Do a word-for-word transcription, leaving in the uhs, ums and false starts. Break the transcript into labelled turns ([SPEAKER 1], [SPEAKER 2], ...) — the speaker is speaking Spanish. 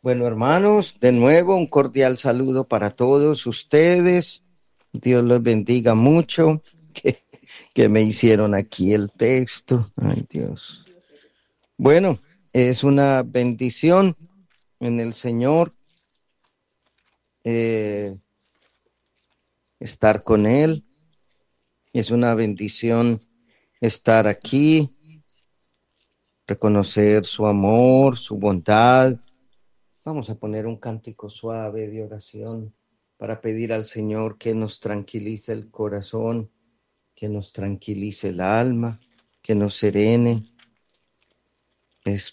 [SPEAKER 1] Bueno, hermanos, de nuevo un cordial saludo para todos ustedes. Dios los bendiga mucho. Que, que me hicieron aquí el texto. Ay, Dios. Bueno, es una bendición en el Señor eh, estar con Él. Es una bendición estar aquí, reconocer su amor, su bondad. Vamos a poner un cántico suave de oración para pedir al Señor que nos tranquilice el corazón, que nos tranquilice el alma, que nos serene. Es